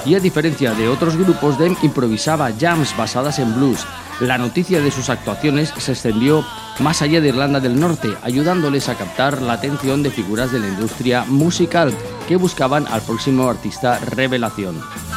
y a diferencia de otros grupos, Them improvisaba jams basadas en blues. La noticia de sus actuaciones se extendió más allá de Irlanda del Norte, ayudándoles a captar la atención de figuras de la industria musical que buscaban al próximo artista revelación.